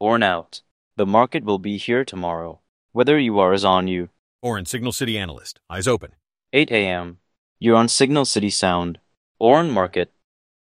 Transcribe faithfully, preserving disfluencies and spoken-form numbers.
Orn out. The market will be here tomorrow. Whether you are is on you. Orn, Signal City Analyst. Eyes open. eight a m You're on Signal City Sound. Orn Market.